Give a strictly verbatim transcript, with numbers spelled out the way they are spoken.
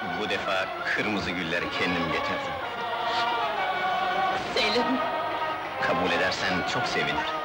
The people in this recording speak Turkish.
Bu defa kırmızı gülleri kendim getirdim. Selim, Kabul edersen çok sevinirim.